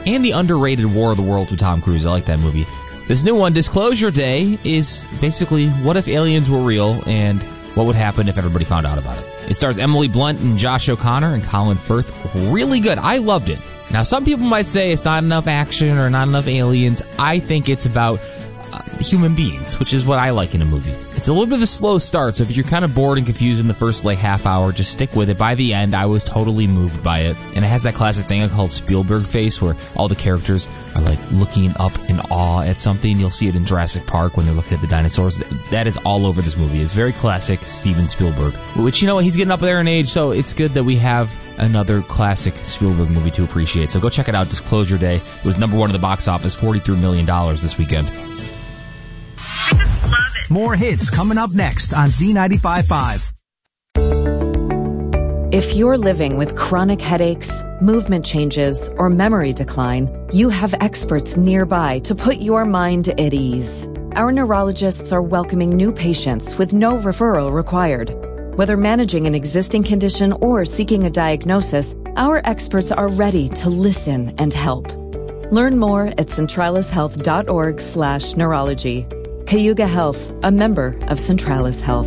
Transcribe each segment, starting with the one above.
and the underrated War of the Worlds with Tom Cruise. I like that movie. This new one, Disclosure Day, is basically what if aliens were real and what would happen if everybody found out about it. It stars Emily Blunt and Josh O'Connor and Colin Firth. Really good. I loved it. Now, some people might say it's not enough action or not enough aliens. I think it's about human beings, which is what I like in a movie. It's a little bit of a slow start, so if you're kind of bored and confused in the first half hour, just stick with it. By the end, I was totally moved by it. And it has that classic thing called Spielberg face, where all the characters are looking up in awe at something. You'll see it in Jurassic Park when they're looking at the dinosaurs. That is all over this movie. It's very classic Steven Spielberg, which, he's getting up there in age, so it's good that we have another classic Spielberg movie to appreciate. So go check it out, Disclosure Day. It was number one in the box office, $43 million this weekend. More hits coming up next on Z95.5. If you're living with chronic headaches, movement changes, or memory decline, you have experts nearby to put your mind at ease. Our neurologists are welcoming new patients with no referral required. Whether managing an existing condition or seeking a diagnosis, our experts are ready to listen and help. Learn more at centralishealth.org/neurology. Cayuga Health, a member of Centralis Health.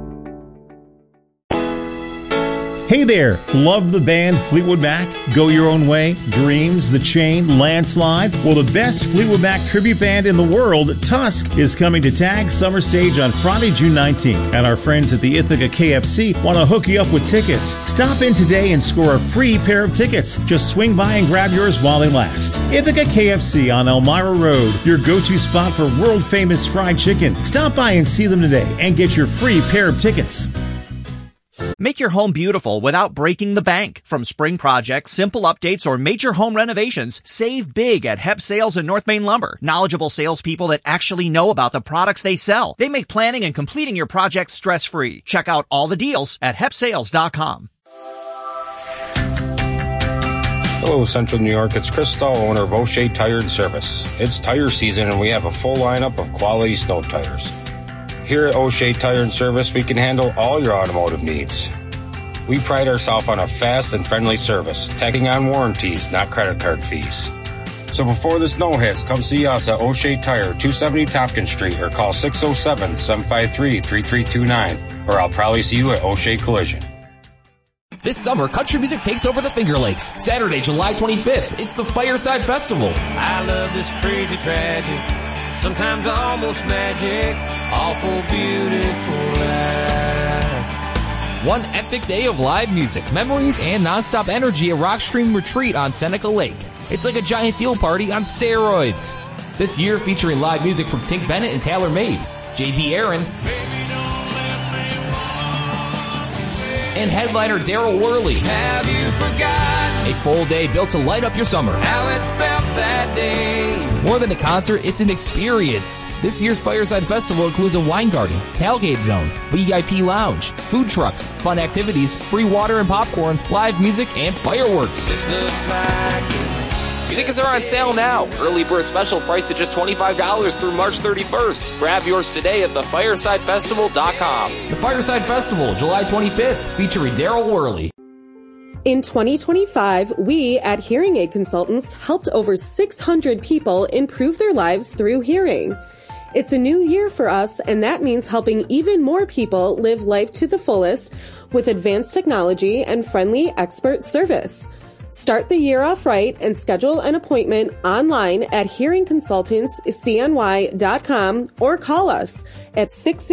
Hey there, love the band Fleetwood Mac? Go Your Own Way, Dreams, The Chain, Landslide? Well, the best Fleetwood Mac tribute band in the world, Tusk, is coming to TAG Summer Stage on Friday, June 19th. And our friends at the Ithaca KFC want to hook you up with tickets. Stop in today and score a free pair of tickets. Just swing by and grab yours while they last. Ithaca KFC on Elmira Road, your go-to spot for world-famous fried chicken. Stop by and see them today and get your free pair of tickets. Make your home beautiful without breaking the bank. From spring projects, simple updates, or major home renovations, save big at Hep Sales and North Main Lumber. Knowledgeable salespeople that actually know about the products they sell. They make planning and completing your project stress-free. Check out all the deals at hepsales.com. Hello, Central New York. It's Chris Stahl, owner of O'Shea Tire and Service. It's tire season, and we have a full lineup of quality snow tires. Here at O'Shea Tire and Service, we can handle all your automotive needs. We pride ourselves on a fast and friendly service, tagging on warranties, not credit card fees. So before the snow hits, come see us at O'Shea Tire, 270 Tompkins Street, or call 607-753-3329, or I'll probably see you at O'Shea Collision. This summer, country music takes over the Finger Lakes. Saturday, July 25th, it's the Fireside Festival. I love this crazy tragic, sometimes almost magic, awful beautiful life. One epic day of live music, memories, and nonstop energy at Rockstream Retreat on Seneca Lake. It's like a giant field party on steroids. This year featuring live music from Tink Bennett and Taylor Made, J.B. Aaron, and headliner Daryl Worley. Have you forgotten a full day built to light up your summer? how it felt that day? More than a concert, it's an experience. This year's Fireside Festival includes a wine garden, tailgate zone, VIP lounge, food trucks, fun activities, free water and popcorn, live music, and fireworks. This looks like it. Tickets are on sale now. Early bird special priced at just $25 through March 31st. Grab yours today at thefiresidefestival.com. The Fireside Festival, July 25th, featuring Daryl Worley. In 2025, we at Hearing Aid Consultants helped over 600 people improve their lives through hearing. It's a new year for us, and that means helping even more people live life to the fullest with advanced technology and friendly expert service. Start the year off right and schedule an appointment online at hearingconsultantscny.com or call us at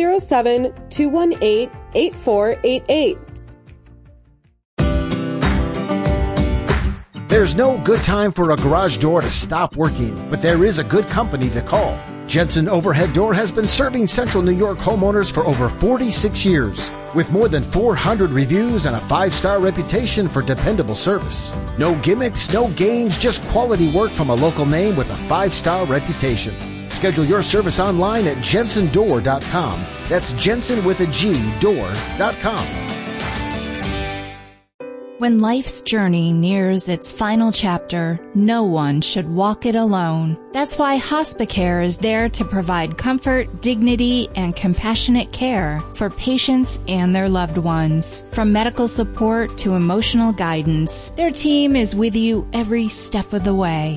607-218-8488. There's no good time for a garage door to stop working, but there is a good company to call. Jensen Overhead Door has been serving Central New York homeowners for over 46 years, with more than 400 reviews and a 5-star reputation for dependable service. No gimmicks, no games, just quality work from a local name with a 5-star reputation. Schedule your service online at jensendoor.com. That's Jensen with a G, door.com. When life's journey nears its final chapter, no one should walk it alone. That's why Hospicare is there to provide comfort, dignity, and compassionate care for patients and their loved ones. From medical support to emotional guidance, their team is with you every step of the way.